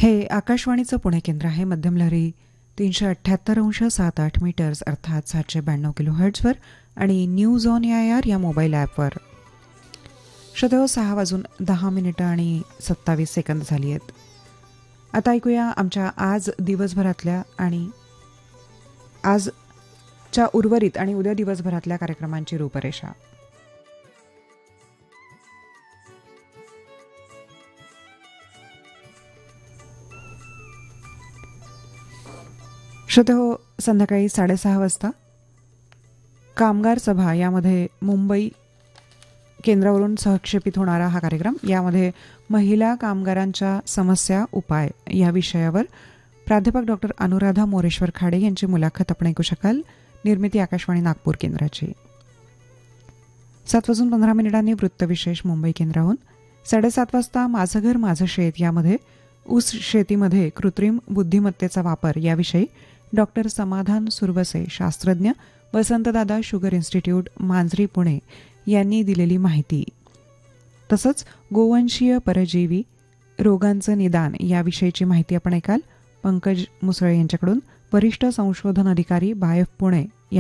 हे आकाशवाणीचं पुणे केंद्र आहे. मध्यम लहरी 378.78 मीटर्स अर्थात 792 किलोहर्ट्झवर आणि न्यूज ऑन AIR या मोबाईल ॲपवर. श्रोतेहो, 6:10 आणि 27 सेकंद झाली आहेत. आता ऐकूया आमच्या आज दिवसभरातल्या आणि आजच्या उर्वरित आणि उद्या दिवसभरातल्या कार्यक्रमांची रूपरेषा. श्रोतेहो, संध्याकाळी 6:30 वाजता कामगार सभा यामध्ये मुंबई केंद्रावरून सहक्षेपित होणारा हा कार्यक्रम. यामध्ये महिला कामगारांच्या समस्या उपाय या विषयावर प्राध्यापक डॉक्टर अनुराधा मोरेश्वर खाडे यांची मुलाखत आपण ऐकू शकाल. निर्मिती आकाशवाणी नागपूर केंद्राची. 7:15 वृत्तविशेष मुंबई केंद्राहून. 7:30 वाजता माझं घर माझं शेत यामध्ये ऊस शेतीमध्ये कृत्रिम बुद्धिमत्तेचा वापर याविषयी डॉक्टर समाधान सुरवसे, शास्त्रज्ञ, वसंतदादा शुगर इन्स्टिट्यूट, मांजरी, पुणे यांनी दिलेली माहिती. तसंच गोवंशीय परजीवी रोगांचं निदान याविषयीची माहिती आपण ऐकाल पंकज मुसळे यांच्याकडून. वरिष्ठ संशोधन अधिकारी बायफ पुणे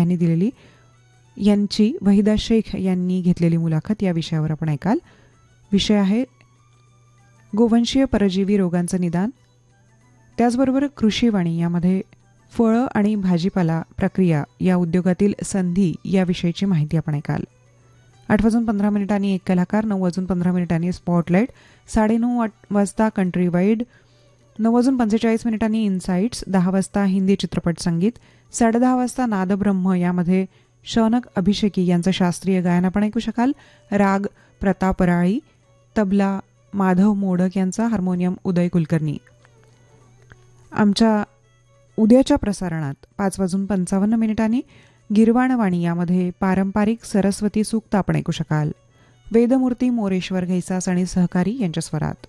यांची वहिदा शेख यांनी घेतलेली मुलाखत या विषयावर आपण ऐकाल. विषय आहे गोवंशीय परजीवी रोगांचं निदान. त्याचबरोबर कृषीवाणी यामध्ये फळं आणि भाजीपाला प्रक्रिया या उद्योगातील संधी याविषयीची माहिती आपण ऐकाल. 8:15 एक कलाकार. 9:15 स्पॉटलाईट. 9:30 वाजता कंट्री वाईड. 9:45 इन्साइट्स. 10 वाजता हिंदी चित्रपट संगीत. 10:30 वाजता नादब्रह्म यामध्ये शौनक अभिषेकी यांचं शास्त्रीय गायन आपण ऐकू शकाल. राग प्रतापराळी. तबला माधव मोडक यांचा. हार्मोनियम उदय कुलकर्णी. आमच्या उद्याच्या प्रसारणात 5:55 गिरवाणवाणी यामध्ये पारंपरिक सरस्वती सूक्त आपण ऐकू शकाल. वेदमूर्ती मोरेश्वर घैसास आणि सहकारी यांच्या स्वरात.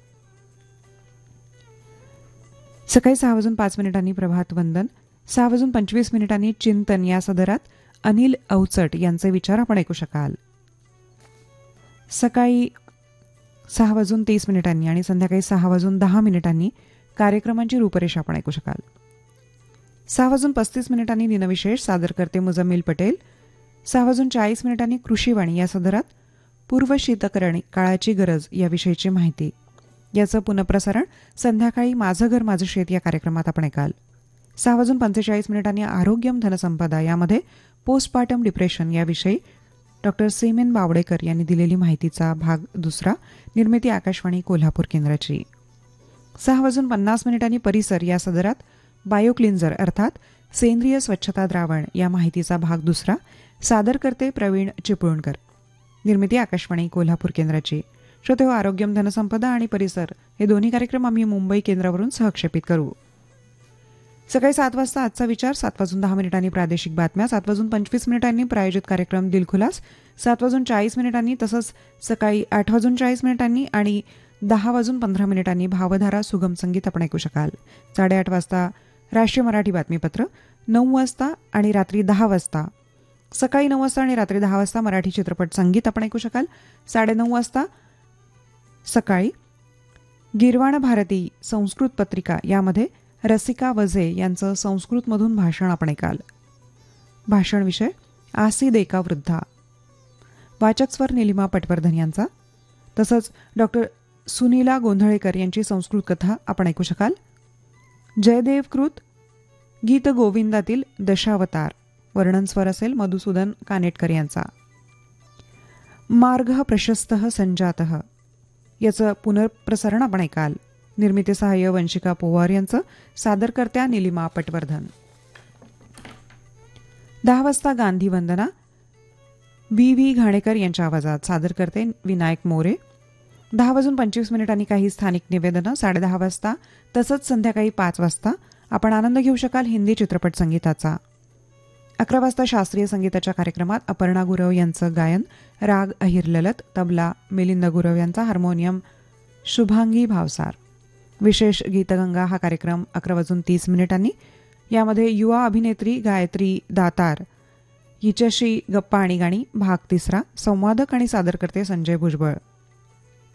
सकाळी 6:05 प्रभात वंदन. 6:25 चिंतन या सदरात अनिल अवचट यांचे विचार आपण ऐकू शकाल. सकाळी 6:30 आणि संध्याकाळी 6:10 कार्यक्रमांची रूपरेषा आपण ऐकू शकाल. 6:35 दिनविशेष. सादर करते मुजम्मिल पटेल. 6:40 कृषीवाणी या सदरात पूर्व शीतकरण काळाची गरज याविषयीची माहिती. याचं पुनःप्रसारण संध्याकाळी माझं घर माझं शेत या कार्यक्रमात आपण ऐकाल. 6:45 आरोग्यम धनसंपदा यामध्ये पोस्टपार्टम डिप्रेशन याविषयी डॉक्टर सीमेन बावडेकर यांनी दिलेली माहितीचा भाग दुसरा. निर्मिती आकाशवाणी कोल्हापूर केंद्राची. 6:50 परिसर या सदरात बायोक्लिन्झर अर्थात सेंद्रिय स्वच्छता द्रावण या माहितीचा भाग दुसरा. सादर करते प्रवीण चिपळूणकर. निर्मिती आकाशवाणी कोल्हापूर केंद्राची. श्रोतेहो, आरोग्यम धनसंपदा आणि परिसर हे दोन्ही कार्यक्रम आम्ही मुंबई केंद्रावरून सहक्षेपित करू. सकाळी 7 वाजता आजचा विचार. 7:10 प्रादेशिक बातम्या. 7:25 प्रायोजित कार्यक्रम दिलखुलास. 7:40 तसंच सकाळी 8:40 आणि 10:15 भावधारा सुगम संगीत आपण ऐकू शकाल. 8:30 वाजता राष्ट्रीय मराठी बातमीपत्र. 9 वाजता आणि रात्री 10 वाजता. सकाळी 9 वाजता आणि रात्री 10 वाजता मराठी चित्रपट संगीत आपण ऐकू शकाल. 9:30 वाजता सकाळी गिरवाण भारती संस्कृत पत्रिका यामध्ये रसिका वझे यांचं संस्कृतमधून भाषण आपण ऐकाल. भाषण विषय आसी देका वृद्धा. वाचक स्वर निलिमा पटवर्धन यांचा. तसंच डॉक्टर सुनीला गोंधळेकर यांची संस्कृत कथा आपण ऐकू शकाल. जयदेवकृत गीत गोविंदातील दशावतार वर्णन स्वर असेल मधुसूदन कानेटकर यांचा. मार्ग प्रशस्त संजात याचं पुनर्प्रसारण आपण ऐकाल. निर्मिती सहाय्य वंशिका पोवार यांचं. सादरकर्त्या निलिमा पटवर्धन. 10 वाजता गांधी वंदना व्ही घाणेकर यांच्या आवाजात. सादर करते विनायक मोरे. 10:25 काही स्थानिक निवेदनं. 10:30 वाजता तसंच संध्याकाळी 5 वाजता आपण आनंद घेऊ शकाल हिंदी चित्रपट संगीताचा. 11 वाजता शास्त्रीय संगीताच्या कार्यक्रमात अपर्णा गुरव यांचं गायन. राग अहिर ललत. तबला मिलिंद गुरव यांचा. हार्मोनियम शुभांगी भावसार. विशेष गीतगंगा हा कार्यक्रम 11:30 यामध्ये युवा अभिनेत्री गायत्री दातार हिच्याशी गप्पा आणि गाणी भाग 3. संवादक आणि सादरकर्ते संजय भुजबळ.